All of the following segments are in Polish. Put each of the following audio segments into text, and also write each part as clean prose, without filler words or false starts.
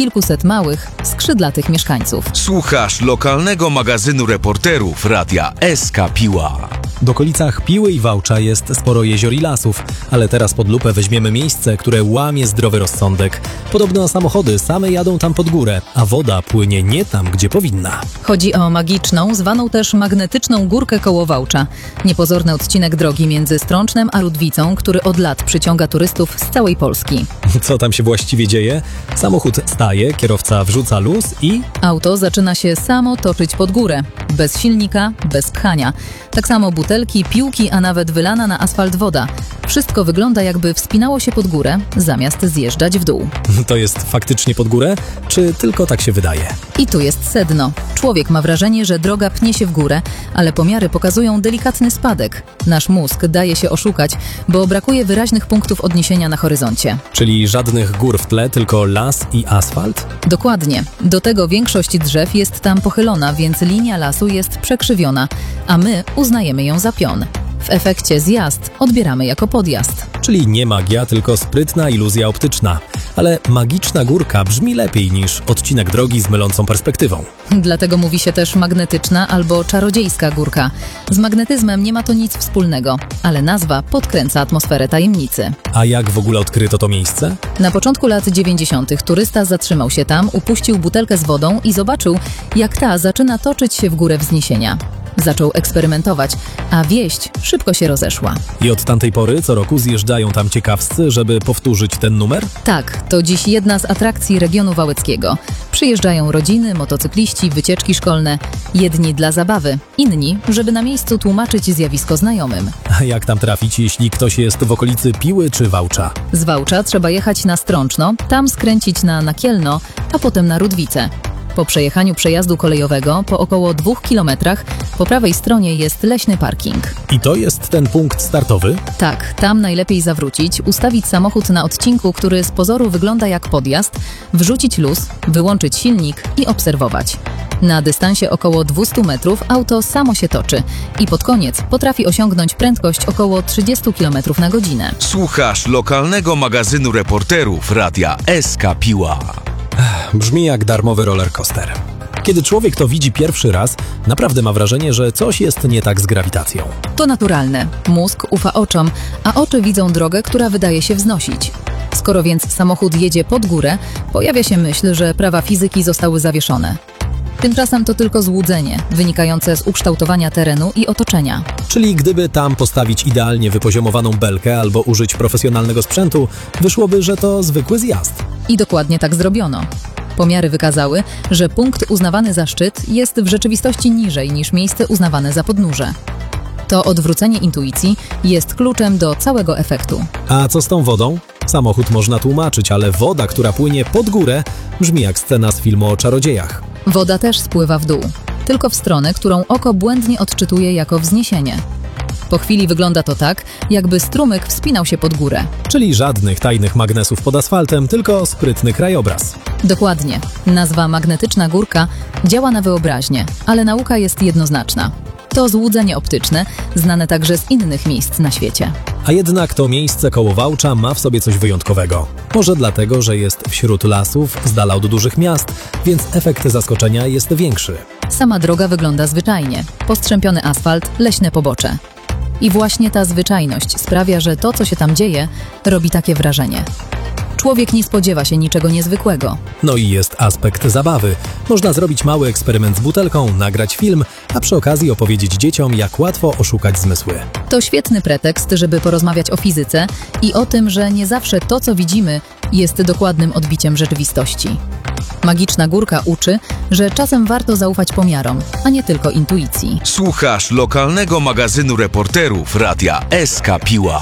kilkuset małych, skrzydlatych mieszkańców. Słuchasz lokalnego magazynu reporterów Radia SK Piła. W okolicach Piły i Wałcza jest sporo jezior i lasów, ale teraz pod lupę weźmiemy miejsce, które łamie zdrowy rozsądek. Podobno samochody same jadą tam pod górę, a woda płynie nie tam, gdzie powinna. Chodzi o magiczną, zwaną też magnetyczną górkę koło Wałcza. Niepozorny odcinek drogi między Strącznem a Rudwicą, który od lat przyciąga turystów z całej Polski. Co tam się właściwie dzieje? Samochód staje, kierowca wrzuca luz i... Auto zaczyna się samo toczyć pod górę. Bez silnika, bez pchania. Tak samo butelki, piłki, a nawet wylana na asfalt woda. Wszystko wygląda, jakby wspinało się pod górę, zamiast zjeżdżać w dół. To jest faktycznie pod górę, czy tylko tak się wydaje? I tu jest sedno. Człowiek ma wrażenie, że droga pnie się w górę, ale pomiary pokazują delikatny spadek. Nasz mózg daje się oszukać, bo brakuje wyraźnych punktów odniesienia na horyzoncie. Czyli żadnych gór w tle, tylko las i asfalt? Dokładnie. Do tego większość drzew jest tam pochylona, więc linia lasu jest przekrzywiona, a my uznajemy ją za pion. W efekcie zjazd odbieramy jako podjazd. Czyli nie magia, tylko sprytna iluzja optyczna. Ale magiczna górka brzmi lepiej niż odcinek drogi z mylącą perspektywą. Dlatego mówi się też magnetyczna albo czarodziejska górka. Z magnetyzmem nie ma to nic wspólnego, ale nazwa podkręca atmosferę tajemnicy. A jak w ogóle odkryto to miejsce? Na początku lat 90. turysta zatrzymał się tam, upuścił butelkę z wodą i zobaczył, jak ta zaczyna toczyć się w górę wzniesienia. Zaczął eksperymentować, a wieść szybko się rozeszła. I od tamtej pory co roku zjeżdżają tam ciekawscy, żeby powtórzyć ten numer? Tak, to dziś jedna z atrakcji regionu wałeckiego. Przyjeżdżają rodziny, motocykliści, wycieczki szkolne. Jedni dla zabawy, inni, żeby na miejscu tłumaczyć zjawisko znajomym. A jak tam trafić, jeśli ktoś jest w okolicy Piły czy Wałcza? Z Wałcza trzeba jechać na Strączno, tam skręcić na Nakielno, a potem na Rudwicę. Po przejechaniu przejazdu kolejowego, po około 2 kilometrach, po prawej stronie jest leśny parking. I to jest ten punkt startowy? Tak, tam najlepiej zawrócić, ustawić samochód na odcinku, który z pozoru wygląda jak podjazd, wrzucić luz, wyłączyć silnik i obserwować. Na dystansie około 200 metrów auto samo się toczy i pod koniec potrafi osiągnąć prędkość około 30 km na godzinę. Słuchasz lokalnego magazynu reporterów Radia SK Piła. Brzmi jak darmowy rollercoaster. Kiedy człowiek to widzi pierwszy raz, naprawdę ma wrażenie, że coś jest nie tak z grawitacją. To naturalne. Mózg ufa oczom, a oczy widzą drogę, która wydaje się wznosić. Skoro więc samochód jedzie pod górę, pojawia się myśl, że prawa fizyki zostały zawieszone. Tymczasem to tylko złudzenie, wynikające z ukształtowania terenu i otoczenia. Czyli gdyby tam postawić idealnie wypoziomowaną belkę albo użyć profesjonalnego sprzętu, wyszłoby, że to zwykły zjazd. I dokładnie tak zrobiono. Pomiary wykazały, że punkt uznawany za szczyt jest w rzeczywistości niżej niż miejsce uznawane za podnóże. To odwrócenie intuicji jest kluczem do całego efektu. A co z tą wodą? Samochód można tłumaczyć, ale woda, która płynie pod górę, brzmi jak scena z filmu o czarodziejach. Woda też spływa w dół, tylko w stronę, którą oko błędnie odczytuje jako wzniesienie. Po chwili wygląda to tak, jakby strumyk wspinał się pod górę. Czyli żadnych tajnych magnesów pod asfaltem, tylko sprytny krajobraz. Dokładnie. Nazwa magnetyczna górka działa na wyobraźnię, ale nauka jest jednoznaczna. To złudzenie optyczne, znane także z innych miejsc na świecie. A jednak to miejsce koło Wałcza ma w sobie coś wyjątkowego. Może dlatego, że jest wśród lasów, z dala od dużych miast, więc efekt zaskoczenia jest większy. Sama droga wygląda zwyczajnie. Postrzępiony asfalt, leśne pobocze. I właśnie ta zwyczajność sprawia, że to, co się tam dzieje, robi takie wrażenie. Człowiek nie spodziewa się niczego niezwykłego. No i jest aspekt zabawy. Można zrobić mały eksperyment z butelką, nagrać film, a przy okazji opowiedzieć dzieciom, jak łatwo oszukać zmysły. To świetny pretekst, żeby porozmawiać o fizyce i o tym, że nie zawsze to, co widzimy, jest dokładnym odbiciem rzeczywistości. Magiczna górka uczy, że czasem warto zaufać pomiarom, a nie tylko intuicji. Słuchasz lokalnego magazynu reporterów Radia SK Piła.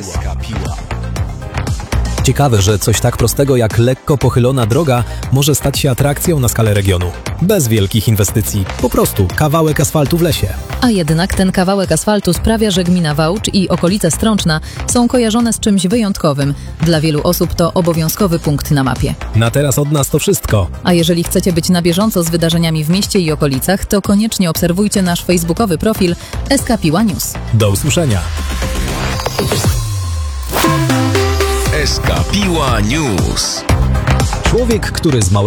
Ciekawe, że coś tak prostego jak lekko pochylona droga może stać się atrakcją na skalę regionu. Bez wielkich inwestycji, po prostu kawałek asfaltu w lesie. A jednak ten kawałek asfaltu sprawia, że gmina Wałcz i okolice Strączna są kojarzone z czymś wyjątkowym. Dla wielu osób to obowiązkowy punkt na mapie. Na teraz od nas to wszystko. A jeżeli chcecie być na bieżąco z wydarzeniami w mieście i okolicach, to koniecznie obserwujcie nasz facebookowy profil SK Piła News. Do usłyszenia. SK Piła News. Człowiek, który z małego